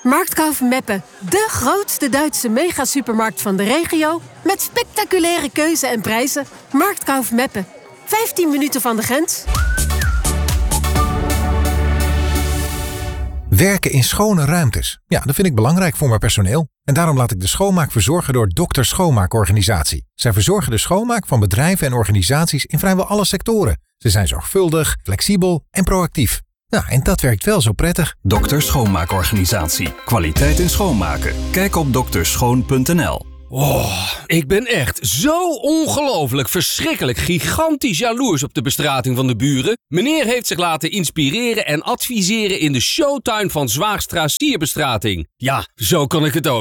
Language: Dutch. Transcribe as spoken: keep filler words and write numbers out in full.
Marktkauf Meppen, de grootste Duitse megasupermarkt van de regio met spectaculaire keuze en prijzen. Marktkauf Meppen, vijftien minuten van de grens. Werken in schone ruimtes. Ja, dat vind ik belangrijk voor mijn personeel. En daarom laat ik de schoonmaak verzorgen door Dokter Schoonmaakorganisatie. Zij verzorgen de schoonmaak van bedrijven en organisaties in vrijwel alle sectoren. Ze zijn zorgvuldig, flexibel en proactief. Nou, en dat werkt wel zo prettig. Dokter Schoonmaakorganisatie. Kwaliteit in schoonmaken. Kijk op dokterschoon punt n l. Oh, ik ben echt zo ongelooflijk, verschrikkelijk, gigantisch jaloers op de bestrating van de buren. Meneer heeft zich laten inspireren en adviseren in de showtuin van Zwaagstra Sierbestrating. Ja, zo kan ik het ook.